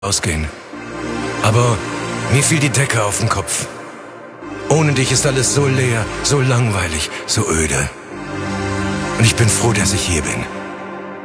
ausgehen. Aber mir fiel die Decke auf den Kopf. Ohne dich ist alles so leer, so langweilig, so öde. Und ich bin froh, dass ich hier bin.